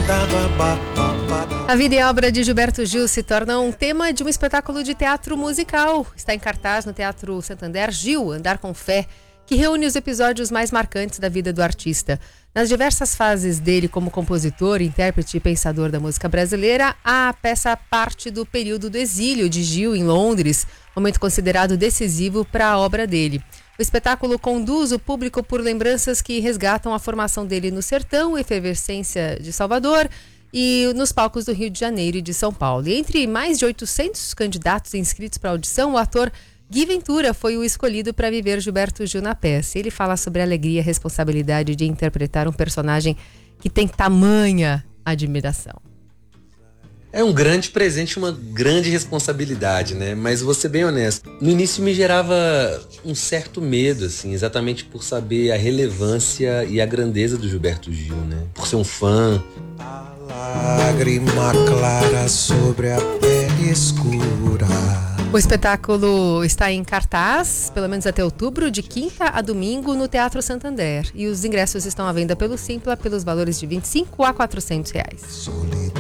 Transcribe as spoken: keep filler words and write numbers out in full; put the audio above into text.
A vida e a obra de Gilberto Gil se tornam um tema de um espetáculo de teatro musical. Está em cartaz no Teatro Santander Gil, Andar com Fé, que reúne os episódios mais marcantes da vida do artista. Nas diversas fases dele como compositor, intérprete e pensador da música brasileira, a peça parte do período do exílio de Gil em Londres, momento considerado decisivo para a obra dele. O espetáculo conduz o público por lembranças que resgatam a formação dele no sertão, efervescência de Salvador e nos palcos do Rio de Janeiro e de São Paulo. E entre mais de oitocentos candidatos inscritos para a audição, o ator Gui Ventura foi o escolhido para viver Gilberto Gil na peça. Ele fala sobre a alegria e a responsabilidade de interpretar um personagem que tem tamanha admiração. É um grande presente, uma grande responsabilidade, né? Mas vou ser bem honesto. No início me gerava um certo medo, assim, exatamente por saber a relevância e a grandeza do Gilberto Gil, né? Por ser um fã. A lágrima clara sobre a pele escura. O espetáculo está em cartaz, pelo menos até outubro, de quinta a domingo, no Teatro Santander. E os ingressos estão à venda pelo Simpla, pelos valores de vinte e cinco a quatrocentos reais.